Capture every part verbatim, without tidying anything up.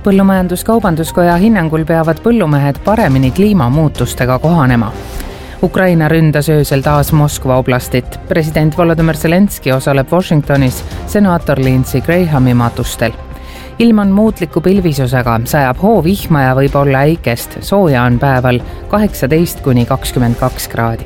Põllumajandus-Kaubanduskoja hinnangul peavad põllumehed paremini kliimamuutustega kohanema. Ukraina ründas öösel taas Moskva oblastit. President Volodymyr Zelenski osaleb Washingtonis senaator Lindsey Grahami matustel. Ilm on muutliku pilvisusega, sajab hoovihma ja võib olla äikest. Sooja on päeval kaheksateist kuni kakskümmend kaks kraadi.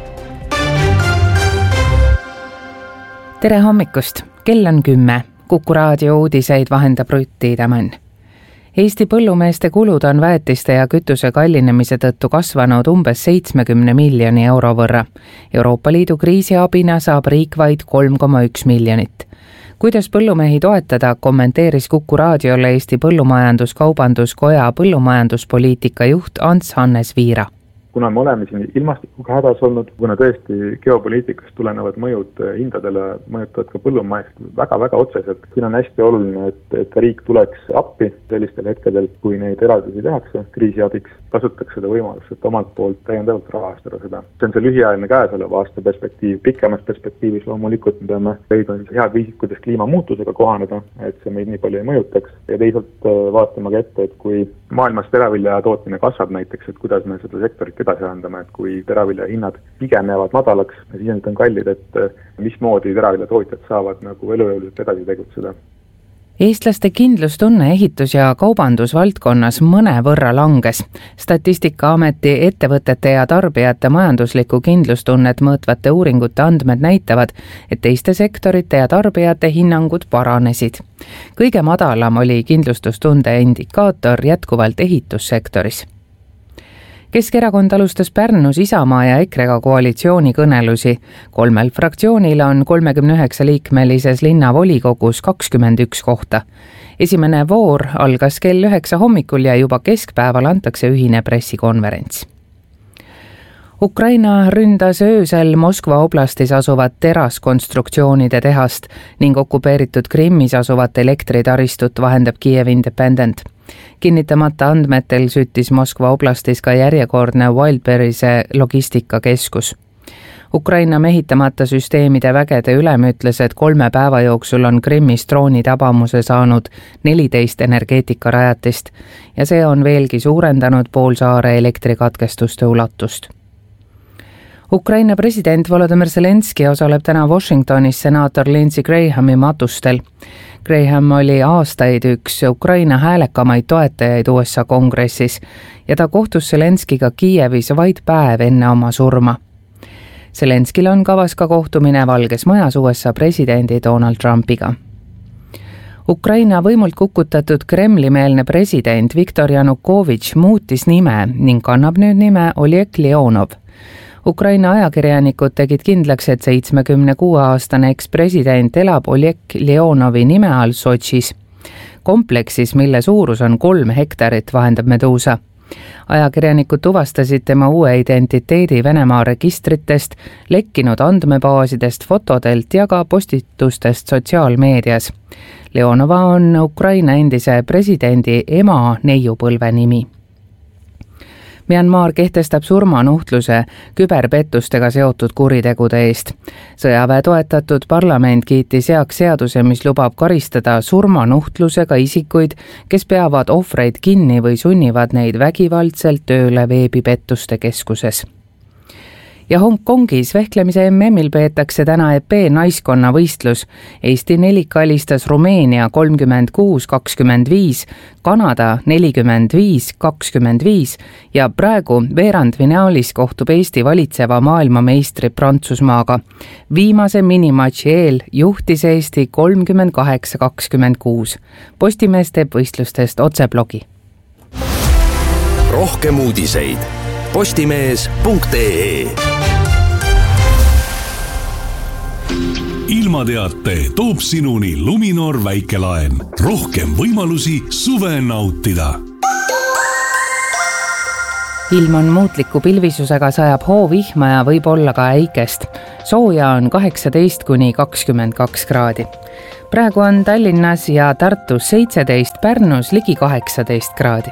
Tere hommikust! Kell on kümme. Kuku raadio uudiseid vahendab Rutti Tämän. Eesti põllumeeste kulud on väetiste ja kütuse kallinemise tõttu kasvanud umbes seitsmekümne miljoni euro võrra. Euroopa Liidu kriisiabina saab riik vaid kolm koma üks miljonit. Kuidas põllumehi toetada, kommenteeris Kuku raadiole Eesti Põllumajandus-Kaubanduskoja põllumajanduspoliitika juht Ants Hannes Viira. Kuna me oleme siin ilmastikuga hädas olnud, kuna tõesti geopoliitikast tulenevad mõjud hindadele mõjutavad ka põllumajast väga-väga otseselt. Siin on hästi oluline, et, et riik tuleks appi sellistel hetkedel, kui neid eraldisi tehakse kriisiabiks, kasutaks seda võimalust, et omalt poolt täiendavalt rahastada seda. See on see lühiajaline käesoleva aasta perspektiiv. Pikemas perspektiivis loomulikult me peame leidma head viisid, kuidas kliimamuutusega kohaneda, et see meid nii palju ei mõjutaks. Ja teisalt vaatame ka ette, et kui maailmas teravilja tootmine kasvab näiteks, et kuidas me seda sektorit edasi andame, et kui teravilja hinnad pigem jäävad madalaks ja siis on kallid, et mismoodi teravilja tootjad saavad nagu elujõuliselt edasi tegutseda. Eestlaste kindlustunne ehitus- ja kaubandusvaldkonnas mõne võrra langes. Statistikaameti ettevõtete ja tarbijate majanduslikku kindlustunnet mõõtvate uuringute andmed näitavad, et teiste sektorite ja tarbijate hinnangud paranesid. Kõige madalam oli kindlustustunde indikaator jätkuvalt ehitussektoris. Keskerakond alustas Pärnus Isamaa ja EKRE-ga koalitsiooni kõnelusi. Kolmel fraktsioonil on kolmekümne üheksa liikmelises linnavolikogus kakskümmend üks kohta. Esimene voor algas kell üheksa hommikul ja juba keskpäeval antakse ühine pressikonverents. Ukraina ründas öösel Moskva oblastis asuvat teraskonstruktsioonide tehast ning okupeeritud Krimmis asuvat elektritaristut vahendab Kiev Independent. Kinnitamata andmetel süttis Moskva oblastis ka järjekordne Wildberry'se logistikakeskus. Ukraina mehitamata süsteemide vägede ülem ütles, et kolme päeva jooksul on Krimmis drooni tabamuse saanud neliteist energeetikarajatist ja see on veelgi suurendanud poolsaare elektrikatkestuste ulatust. Ukraina president Volodymyr Zelenski osaleb täna Washingtonis senaator Lindsey Grahami matustel. Graham oli aastaid üks Ukraina häälekamaid toetajaid U S A kongressis ja ta kohtus Zelenskiga Kiievis vaid päev enne oma surma. Zelenskil on kavas ka kohtumine Valges Majas U S A presidendi Donald Trumpiga. Ukraina võimult kukutatud Kremli-meelne president Viktor Janukovitš muutis nime ning kannab nüüd nime Oleg Leonov. Ukraina ajakirjanikud tegid kindlaks, et seitsmekümne kuue aastane ekspresident elab Oleg Leonovi nime all Sotšis. Kompleksis, mille suurus on kolm hektarit, vahendab Medusa. Ajakirjanikud tuvastasid tema uue identiteedi Venemaa registritest, lekkinud andmebaasidest, fotodelt ja ka postitustest sotsiaalmeedias. Leonova on Ukraina endise presidendi ema neiupõlve nimi. Myanmar kehtestab surmanuhtluse küberpettustega seotud kuritegude eest. Sõjaväe toetatud parlament kiitis heaks seaduse, mis lubab karistada surmanuhtlusega isikuid, kes peavad ohvreid kinni või sunnivad neid vägivaldselt tööle veebipettuste keskuses. Ja Hongkongis vehklemise M M-il peetakse täna E P naiskonna võistlus. Eesti nelik alistas Rumeenia kolmkümmend kuus kakskümmend viis, Kanada nelikümmend viis kakskümmend viis ja praegu veerandfinaalis kohtub Eesti valitseva maailmameistri Prantsusmaaga. Viimase minimatši eel juhtis Eesti kolmkümmend kaheksa kakskümmend kuus. Postimees teeb võistlustest otseblogi. Rohkem uudiseid postimees punkt ee. Ilmateate toob sinuni Luminor väikelaen. Rohkem võimalusi suve nautida. Ilm on muutliku pilvisusega, sajab hoovihma ja võib olla ka äikest. Sooja on kaheksateist kuni kakskümmend kaks kraadi. Praegu on Tallinnas ja Tartus seitseteist, Pärnus ligi kaheksateist kraadi.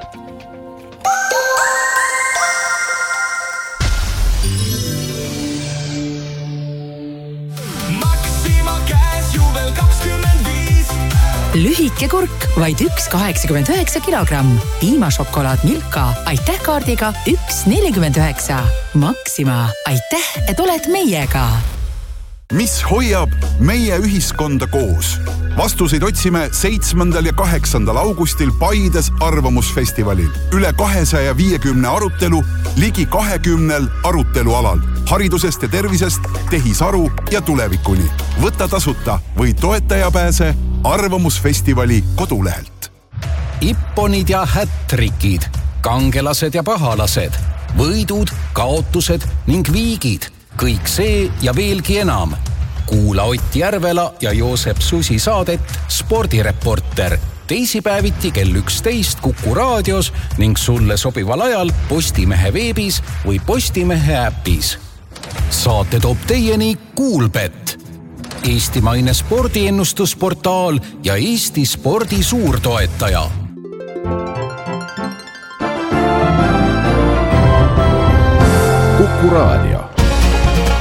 lühike väike kurk, vaid üks kaheksakümmend üheksa kilogramm. Piimašokolaad Milka, aitäh kaardiga üks nelikümmend üheksa. Maxima, aitäh, et oled meiega. Mis hoiab meie ühiskonda koos? Vastuseid otsime seitsmendal ja kaheksandal augustil Paides arvamusfestivalil. Üle kahesaja viiekümne arutelu, ligi kahekümnel arutelualal. Haridusest ja tervisest, tehisaru ja tulevikuni. Võta tasuta või toetaja pääse arvamusfestivali kodulehelt. Ipponid ja hättrikid, kangelased ja pahalased, võidud, kaotused ning viigid. Kõik see ja veelgi enam. Kuula Ott Järvela ja Joosep Susi saadet Spordireporter. Teisipäeviti kell üksteist Kuku raadios ning sulle sobival ajal Postimehe veebis või Postimehe äpis. Saate toob teieni Kuulbet, eestimaine spordiennustusportaal ja Eesti spordi suurtoetaja. Kuku raadio.